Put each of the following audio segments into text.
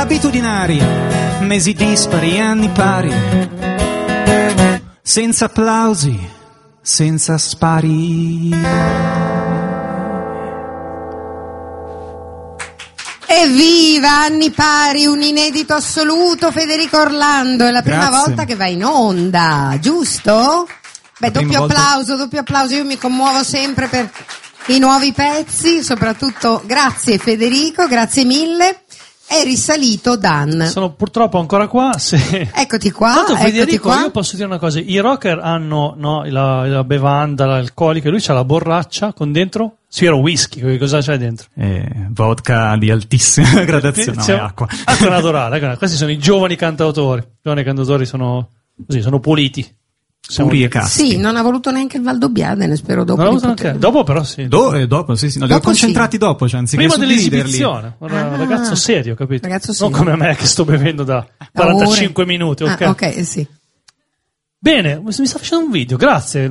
Abitudinari, mesi dispari, anni pari, senza applausi, senza spari. Evviva, anni pari, un inedito assoluto, Federico Orlando, è la prima volta che va in onda, giusto? Beh, doppio applauso, io mi commuovo sempre per i nuovi pezzi, soprattutto grazie Federico, grazie mille. È risalito Dan. Sono purtroppo ancora qua. Eccoti qua. Tanto Federico, eccoti qua. io posso dire una cosa: i rocker hanno la bevanda l'alcolica, lui c'ha la borraccia con dentro sfero whisky. Cosa c'è dentro? Vodka di altissima gradazione, no, è acqua. Acqua naturale. Questi sono i giovani cantautori. I giovani cantautori sono così, sono puliti. Puri e casti. Sì, non ha voluto neanche il Valdobbiadene, spero dopo. Dopo però sì. Dopo sì, no, li ho concentrati dopo, cioè anziché prima dell'esibizione. Un ragazzo serio, capito? Ragazzo serio. Non come me che sto bevendo da 45 minuti, ok? Ok, sì. Bene, mi sta facendo un video, grazie.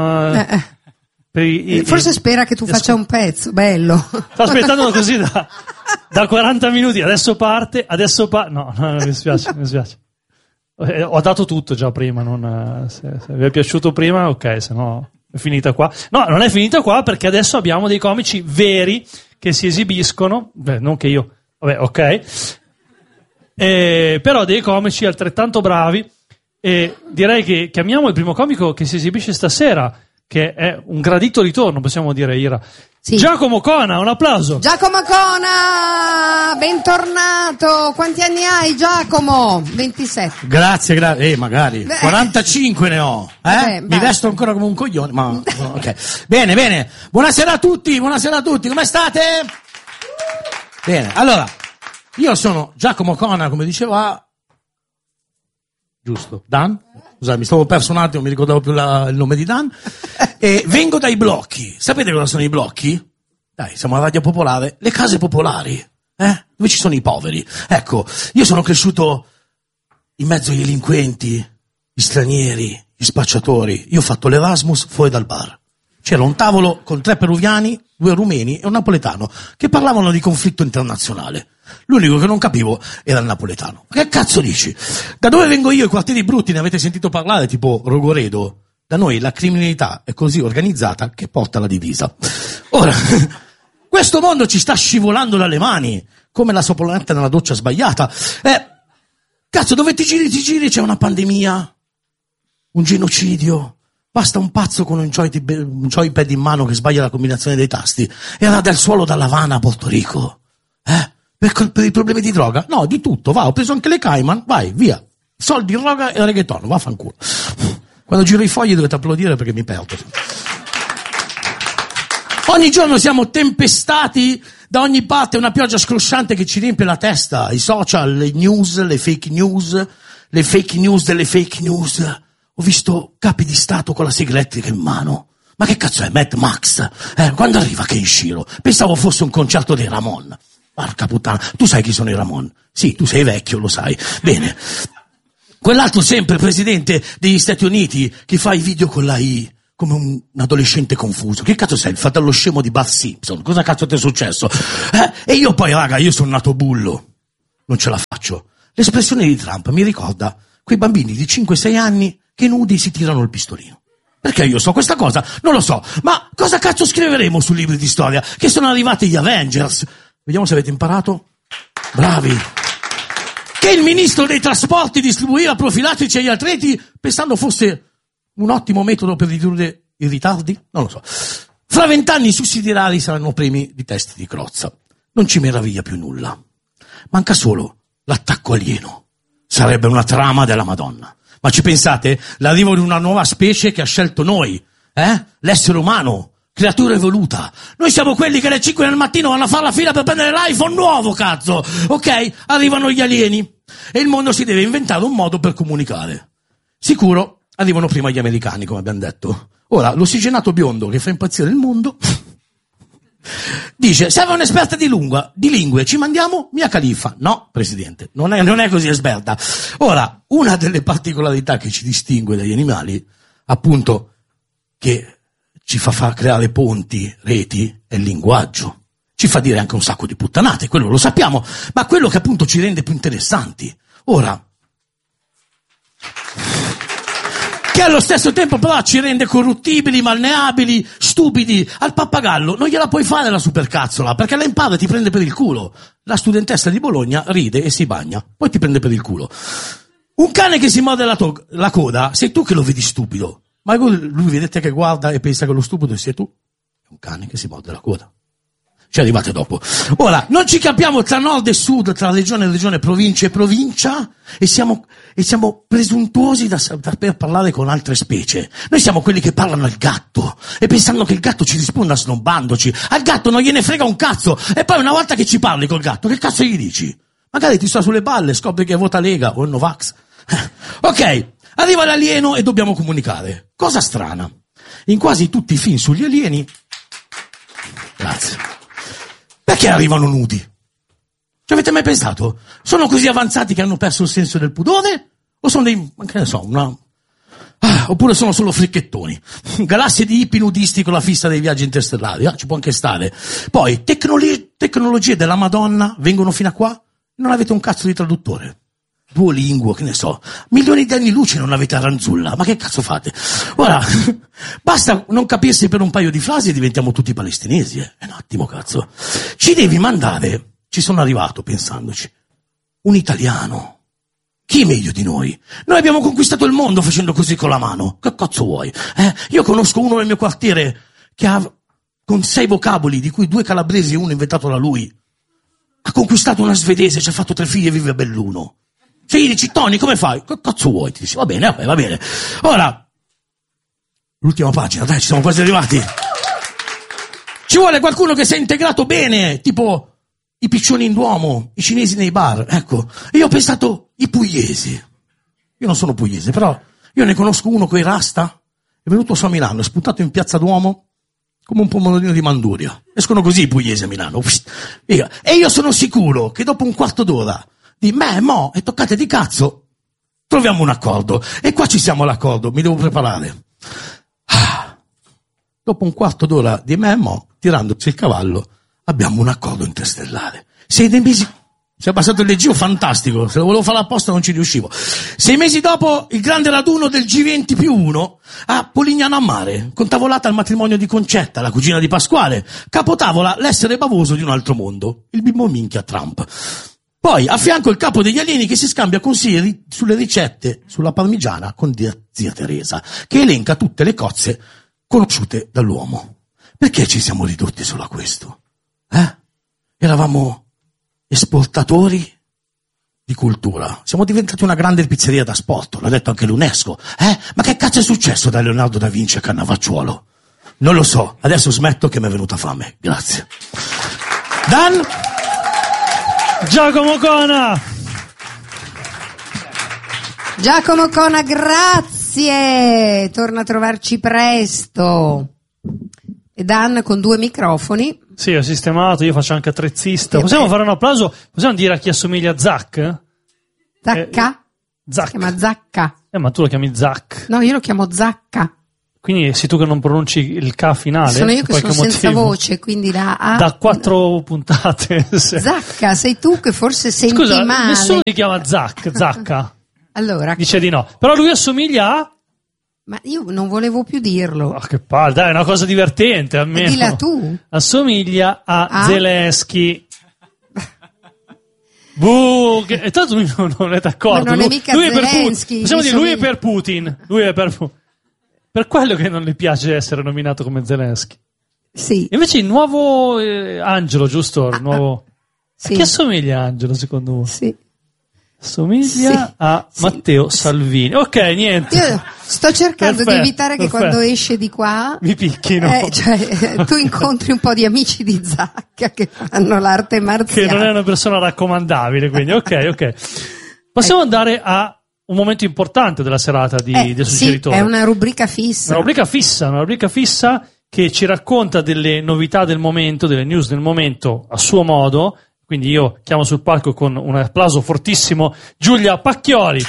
Forse spera che tu faccia un pezzo, bello. Sto aspettando così da 40 minuti, adesso parte, no, mi spiace. Ho dato tutto già prima, se vi è piaciuto prima, ok, se no è finita qua. No, non è finita qua perché adesso abbiamo dei comici veri che si esibiscono, non che io, ok, però dei comici altrettanto bravi, e direi che chiamiamo il primo comico che si esibisce stasera, che è un gradito ritorno, possiamo dire, Ira. Sì. Giacomo Cona, un applauso. Giacomo Cona, bentornato. Quanti anni hai, Giacomo? 27. Grazie, magari. 45 ne ho. Mi vesto ancora come un coglione, ma ok. Bene. Buonasera a tutti, come state? Bene, allora, io sono Giacomo Cona, come diceva, giusto, Dan? Scusate, mi stavo perso un attimo, mi ricordavo più il nome di Dan. E vengo dai blocchi. Sapete cosa sono i blocchi? Dai, siamo a Radio Popolare. Le case popolari, dove ci sono i poveri. Ecco, io sono cresciuto in mezzo ai delinquenti, gli stranieri, gli spacciatori. Io ho fatto l'Erasmus fuori dal bar. C'era un tavolo con 3 peruviani, 2 rumeni e un napoletano che parlavano di conflitto internazionale. L'unico che non capivo era il napoletano. Ma che cazzo dici? Da dove vengo io, i quartieri brutti, ne avete sentito parlare, tipo Rogoredo? Da noi la criminalità è così organizzata che porta la divisa. Ora, questo mondo ci sta scivolando dalle mani, come la saponetta nella doccia sbagliata. Cazzo, dove ti giri c'è una pandemia, un genocidio. Basta un pazzo con un joypad in mano che sbaglia la combinazione dei tasti e andrà dal suolo da Havana a Porto Rico. Per i problemi di droga? No, di tutto, ho preso anche le Cayman, vai, via. Soldi, droga e reggaeton, vaffanculo. Quando giro i fogli dovete applaudire perché mi perdo. Ogni giorno siamo tempestati da ogni parte, una pioggia scrosciante che ci riempie la testa, i social, le news, le fake news delle fake news. Ho visto capi di Stato con la sigla elettrica in mano. Ma che cazzo è Mad Max? Quando arriva Kenshiro? Pensavo fosse un concerto dei Ramon. Porca puttana, tu sai chi sono i Ramon? Sì, tu sei vecchio, lo sai. Bene. Quell'altro sempre presidente degli Stati Uniti che fa i video con la I, come un adolescente confuso. Che cazzo sei? Il fratello scemo di Bart Simpson. Cosa cazzo ti è successo? E io poi, raga, io sono nato bullo. Non ce la faccio. L'espressione di Trump mi ricorda quei bambini di 5-6 anni che nudi si tirano il pistolino. Perché io so questa cosa? Non lo so. Ma cosa cazzo scriveremo sui libri di storia? Che sono arrivati gli Avengers. Vediamo se avete imparato. Bravi. Che il ministro dei trasporti distribuiva profilattici agli atleti pensando fosse un ottimo metodo per ridurre i ritardi? Non lo so. Fra 20 anni i sussidiari saranno premi di testi di Crozza. Non ci meraviglia più nulla. Manca solo l'attacco alieno. Sarebbe una trama della Madonna. Ma ci pensate? L'arrivo di una nuova specie che ha scelto noi, l'essere umano, creatura evoluta. Noi siamo quelli che alle 5 del mattino vanno a fare la fila per prendere l'iPhone nuovo, cazzo! Ok? Arrivano gli alieni e il mondo si deve inventare un modo per comunicare. Sicuro, arrivano prima gli americani, come abbiamo detto. Ora, l'ossigenato biondo che fa impazzire il mondo dice, serve un'esperta di lingue, ci mandiamo Mia Khalifa. No, presidente, non è così esperta. Ora, una delle particolarità che ci distingue dagli animali, appunto, che ci fa creare ponti, reti, è il linguaggio. ci fa dire anche un sacco di puttanate, quello lo sappiamo, ma quello che appunto ci rende più interessanti. Ora, che allo stesso tempo però ci rende corruttibili, malleabili, stupidi. Al pappagallo non gliela puoi fare la supercazzola, perché la impara e ti prende per il culo. La studentessa di Bologna ride e si bagna, poi ti prende per il culo. Un cane che si morde la coda, sei tu che lo vedi stupido. Ma lui vedete che guarda e pensa che lo stupido sei tu. È un cane che si morde la coda. Ci arrivate dopo. Ora, non ci capiamo tra nord e sud, tra regione e regione, provincia e provincia, e siamo presuntuosi da saper parlare con altre specie. Noi siamo quelli che parlano al gatto, e pensando che il gatto ci risponda snobbandoci. Al gatto non gliene frega un cazzo, e poi una volta che ci parli col gatto, che cazzo gli dici? Magari ti sta sulle balle, scopri che vota Lega o Novax. Ok, arriva l'alieno e dobbiamo comunicare. Cosa strana. In quasi tutti i film sugli alieni... Grazie. Perché arrivano nudi? Ci avete mai pensato? Sono così avanzati che hanno perso il senso del pudore? O sono dei, che ne so, oppure sono solo fricchettoni? Galassie di hippie nudisti con la fissa dei viaggi interstellari, ci può anche stare. Poi, tecnologie della Madonna vengono fino a qua? Non avete un cazzo di traduttore. Duolinguo, che ne so. Milioni di anni luce non avete Aranzulla. Ma che cazzo fate? Ora, basta non capirsi per un paio di frasi e diventiamo tutti palestinesi, Un attimo, cazzo. Ci devi mandare, ci sono arrivato pensandoci, un italiano. Chi è meglio di noi? Noi abbiamo conquistato il mondo facendo così con la mano. Che cazzo vuoi? Io conosco uno nel mio quartiere che ha, con 6 vocaboli, di cui 2 calabresi e uno inventato da lui, ha conquistato una svedese, ci ha fatto 3 figli e vive a Belluno. Se gli dici, Tony, come fai? Che cazzo vuoi? Ti dici, va bene, va bene. Ora, l'ultima pagina, dai, ci siamo quasi arrivati. Ci vuole qualcuno che sia integrato bene, tipo i piccioni in Duomo, i cinesi nei bar, ecco. E io ho pensato, i pugliesi. Io non sono pugliese, però io ne conosco uno coi rasta, è venuto su a Milano, è spuntato in piazza Duomo come un pomodorino di Manduria. Escono così i pugliesi a Milano. E io sono sicuro che dopo un quarto d'ora di mo e toccate di cazzo, troviamo un accordo. E qua ci siamo all'accordo, mi devo preparare. Dopo un quarto d'ora di mo, tirandoci il cavallo, abbiamo un accordo interstellare. 6 mesi... Si è passato il leggio fantastico, se lo volevo fare apposta non ci riuscivo. 6 mesi dopo il grande raduno del G20+1 a Polignano a Mare, con tavolata al matrimonio di Concetta, la cugina di Pasquale, capotavola l'essere bavoso di un altro mondo, il bimbo minchia Trump. Poi a fianco il capo degli alieni che si scambia consigli sulle ricette sulla parmigiana con zia Teresa, che elenca tutte le cozze conosciute dall'uomo. Perché ci siamo ridotti solo a questo? Eravamo esportatori di cultura. Siamo diventati una grande pizzeria da sport, l'ha detto anche l'UNESCO. Ma che cazzo è successo da Leonardo da Vinci a Cannavacciuolo? Non lo so, adesso smetto che mi è venuta fame. Grazie. Dan? Giacomo Cona! Giacomo Cona, grazie! Torna a trovarci presto. E Dan con 2 microfoni. Sì, ho sistemato, io faccio anche attrezzista. Possiamo fare un applauso? Possiamo dire a chi assomiglia a Zac? Zacca? Zac. Si chiama Zacca. Ma tu lo chiami Zac. No, io lo chiamo Zacca. Quindi sei tu che non pronunci il K finale? Sono io che sono motivo. senza voce, quindi da A... Da 4 puntate. Zacca, sei tu che forse senti Scusa, male. nessuno mi chiama Zacca. Allora... Dice di no. Però lui assomiglia a... Ma io non volevo più dirlo. Oh, che palle, dai, è una cosa divertente almeno. Dilla tu. Assomiglia a Zelensky. E tanto lui non è d'accordo. Ma non è mica lui Zelensky. Possiamo dire, lui è per Putin. Per quello che non le piace essere nominato come Zelensky. Sì. Invece il nuovo Angelo, giusto? Il nuovo... Sì. A chi assomiglia Angelo, secondo voi? Sì. Assomiglia a Matteo Salvini. Ok, niente. Io sto cercando di evitare che quando esce di qua mi picchino. Tu incontri un po' di amici di Zacca che fanno l'arte marziale. Che non è una persona raccomandabile, quindi ok. Possiamo andare a un momento importante della serata del suggeritore. È una rubrica fissa. Una rubrica fissa che ci racconta delle novità del momento, delle news del momento a suo modo. Quindi io chiamo sul palco con un applauso fortissimo Giulia Pacchioli.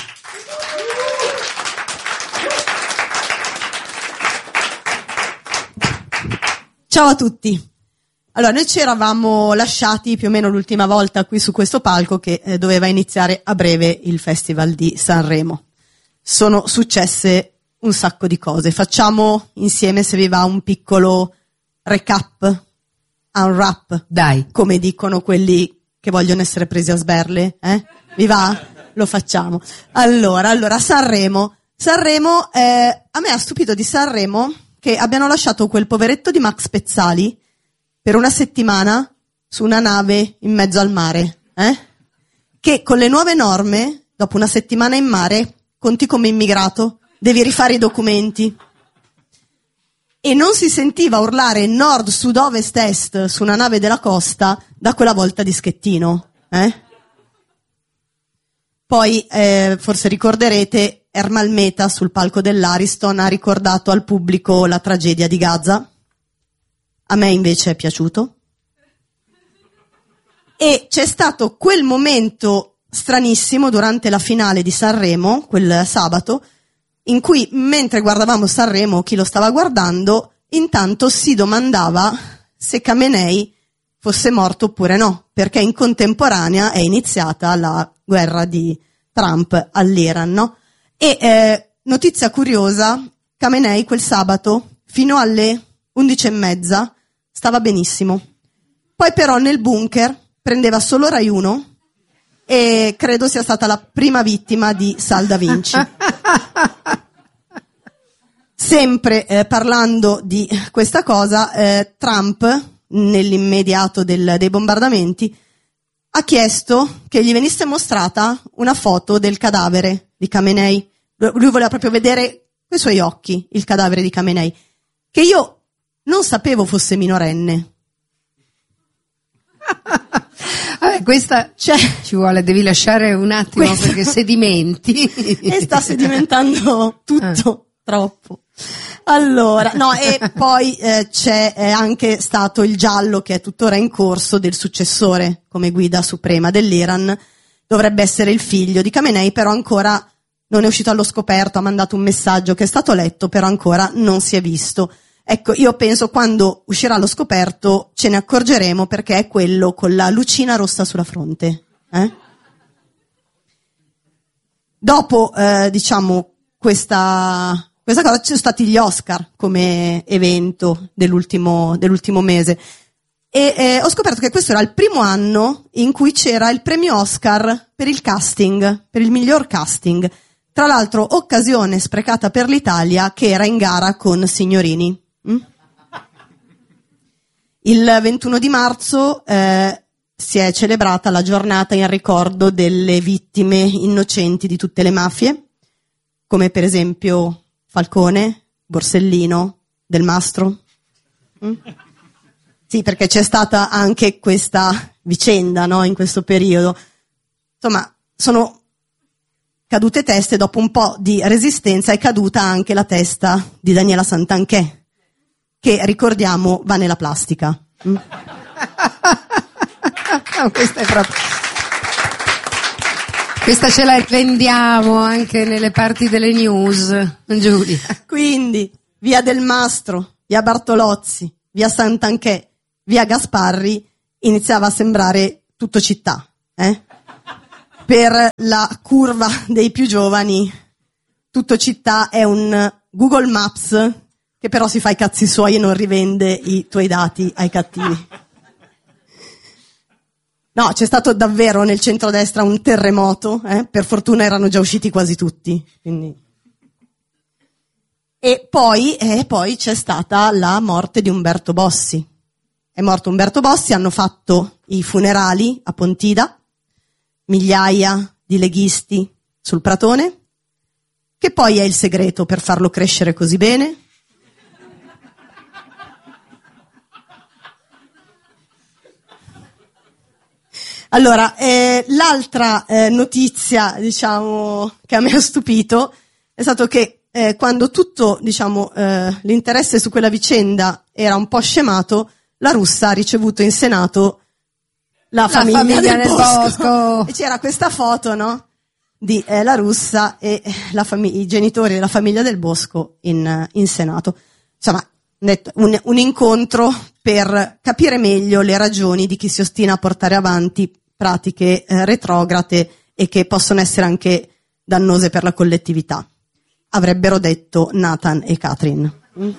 Ciao a tutti. Allora, noi ci eravamo lasciati più o meno l'ultima volta qui su questo palco che doveva iniziare a breve il Festival di Sanremo. Sono successe un sacco di cose. Facciamo insieme, se vi va, un piccolo recap, unwrap, dai, come dicono quelli che vogliono essere presi a sberle, Vi va? Lo facciamo. Allora, Sanremo, a me ha stupito di Sanremo che abbiano lasciato quel poveretto di Max Pezzali per una settimana su una nave in mezzo al mare, che con le nuove norme, dopo una settimana in mare, conti come immigrato, devi rifare i documenti. E non si sentiva urlare nord, sud, ovest, est su una nave della costa da quella volta di Schettino, Poi, forse ricorderete, Ermal Meta sul palco dell'Ariston ha ricordato al pubblico la tragedia di Gaza. A me invece è piaciuto. E c'è stato quel momento stranissimo durante la finale di Sanremo, quel sabato, in cui mentre guardavamo Sanremo, chi lo stava guardando, intanto si domandava se Khamenei fosse morto oppure no, perché in contemporanea è iniziata la guerra di Trump all'Iran, no? E notizia curiosa, Khamenei quel sabato fino alle 11:30 stava benissimo. Poi però nel bunker prendeva solo Rai 1 e credo sia stata la prima vittima di Sal Da Vinci. Sempre parlando di questa cosa, Trump, nell'immediato dei bombardamenti, ha chiesto che gli venisse mostrata una foto del cadavere di Khamenei. Lui voleva proprio vedere coi suoi occhi il cadavere di Khamenei, che io non sapevo fosse minorenne. Questa ci vuole, devi lasciare un attimo perché sedimenti. E sta sedimentando tutto, troppo. Allora, no, e poi c'è anche stato il giallo che è tuttora in corso del successore come guida suprema dell'Iran. Dovrebbe essere il figlio di Khamenei, però ancora non è uscito allo scoperto, ha mandato un messaggio che è stato letto, però ancora non si è visto. Ecco, io penso quando uscirà allo scoperto ce ne accorgeremo, perché è quello con la lucina rossa sulla fronte. Dopo, questa cosa, ci sono stati gli Oscar come evento dell'ultimo mese. E ho scoperto che questo era il primo anno in cui c'era il premio Oscar per il casting, per il miglior casting. Tra l'altro, occasione sprecata per l'Italia che era in gara con Signorini. Il 21 di marzo si è celebrata la giornata in ricordo delle vittime innocenti di tutte le mafie, come per esempio Falcone, Borsellino, Del Mastro. Sì, perché c'è stata anche questa vicenda, no, in questo periodo. Insomma, sono cadute teste, dopo un po' di resistenza è caduta anche la testa di Daniela Santanchè, che ricordiamo va nella plastica. Questa è proprio... Questa ce la vendiamo anche nelle parti delle news, Giulia. Quindi, via Del Mastro, via Bartolozzi, via Santanchè, via Gasparri, iniziava a sembrare tutto città, Per la curva dei più giovani, tutto città è un Google Maps che però si fa i cazzi suoi e non rivende i tuoi dati ai cattivi. No, c'è stato davvero nel centrodestra un terremoto, per fortuna erano già usciti quasi tutti. Quindi. E poi c'è stata la morte di Umberto Bossi. È morto Umberto Bossi, hanno fatto i funerali a Pontida, migliaia di leghisti sul pratone. Che poi è il segreto per farlo crescere così bene? Allora, l'altra notizia, diciamo, che a me ha stupito è stato che quando tutto, diciamo, l'interesse su quella vicenda era un po' scemato, la Russa ha ricevuto in Senato la famiglia del Bosco. E c'era questa foto, no? Di la Russa e i genitori della famiglia del Bosco in Senato. Insomma, un incontro per capire meglio le ragioni di chi si ostina a portare avanti pratiche retrograde e che possono essere anche dannose per la collettività. Avrebbero detto Nathan e Catherine.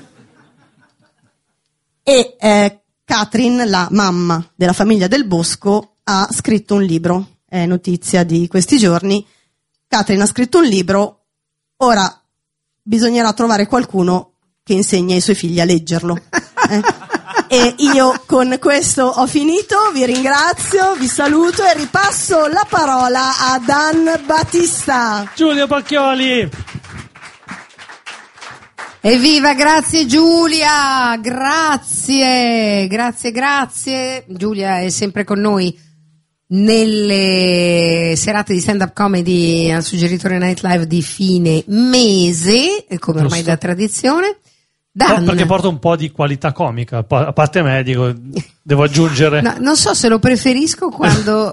E Catherine, la mamma della famiglia Del Bosco, ha scritto un libro, è notizia di questi giorni. Catherine ha scritto un libro, ora bisognerà trovare qualcuno che insegni ai suoi figli a leggerlo. E io con questo ho finito, vi ringrazio, vi saluto e ripasso la parola a Dan Battista. Giulia Pacchioli. Evviva, grazie Giulia, grazie. Giulia è sempre con noi nelle serate di stand-up comedy al Suggeritore Night Live di fine mese, come ormai da tradizione. Dan. No, perché porta un po' di qualità comica, a parte me, dico, devo aggiungere. No, non so se lo preferisco quando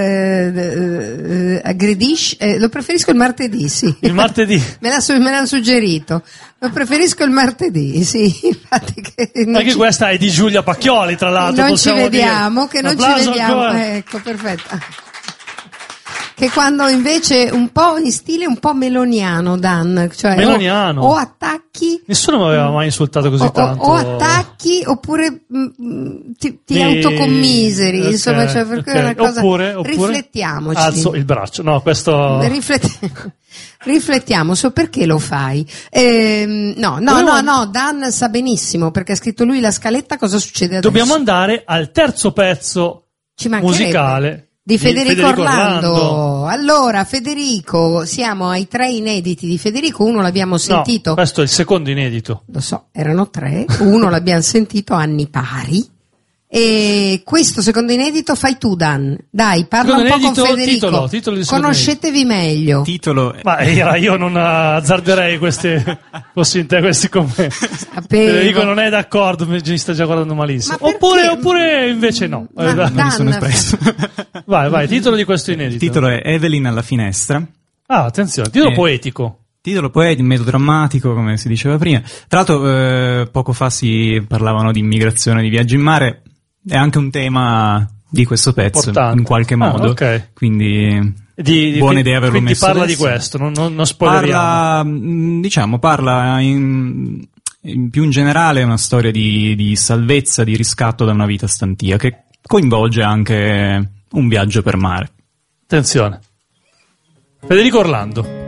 aggredisce, lo preferisco il martedì, sì. Il martedì? me l'hanno suggerito. Lo preferisco il martedì, sì. Infatti anche questa è di Giulia Pacchioli, tra l'altro. Non ci vediamo, dire. Che non ci vediamo. Ancora. Ecco, perfetto. Che quando invece un po' in stile un po' meloniano, Dan, cioè meloniano. O attacchi. Nessuno mi aveva mai insultato così tanto. O attacchi oppure ti autocommiseri, okay, insomma, cioè per cui è una cosa. Oppure riflettiamoci. Alzo il braccio. No, questo. Riflettiamo su perché lo fai. No, Dan sa benissimo perché ha scritto lui la scaletta, cosa succede adesso. Dobbiamo andare al terzo pezzo musicale. Di Federico Orlando. Allora, Federico, siamo ai 3 inediti di Federico, uno l'abbiamo sentito. No, questo è il secondo inedito. Lo so, erano 3, uno l'abbiamo sentito anni pari. E questo secondo inedito fai tu, Dan. Dai, parla un po' con Federico. Titolo di conoscetevi meglio. Titolo. Ma io non azzarderei fossi in te questi commenti. Federico non è d'accordo, mi sta già guardando malissimo. Oppure invece no. Non mi sono espresso. Vai, titolo di questo inedito. Il titolo è Evelyn alla finestra. Ah, attenzione, titolo poetico. Titolo poetico, melodrammatico, come si diceva prima. Tra l'altro, poco fa si parlavano di immigrazione, di viaggi in mare. È anche un tema di questo pezzo, importante. In qualche modo. Okay. Quindi buona idea averlo quindi messo. Quindi parla adesso. di questo, non spoileriamo. Parla in più in generale una storia di salvezza, di riscatto da una vita stantia, che coinvolge anche un viaggio per mare. Attenzione. Federico Orlando.